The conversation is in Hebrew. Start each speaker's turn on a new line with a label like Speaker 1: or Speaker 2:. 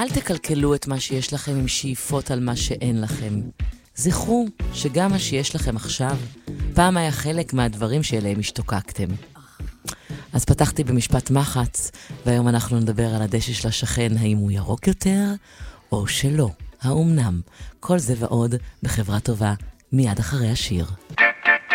Speaker 1: אל תקלקלו את מה שיש לכם עם שאיפות על מה שאין לכם. זכרו שגם מה שיש לכם עכשיו, פעם היה חלק מהדברים שאליהם השתוקקתם. אז פתחתי במשפט מחץ, והיום אנחנו נדבר על הדשא של השכן, האם הוא ירוק יותר או שלא. האומנם, כל זה ועוד בחברה טובה, מיד אחרי השיר.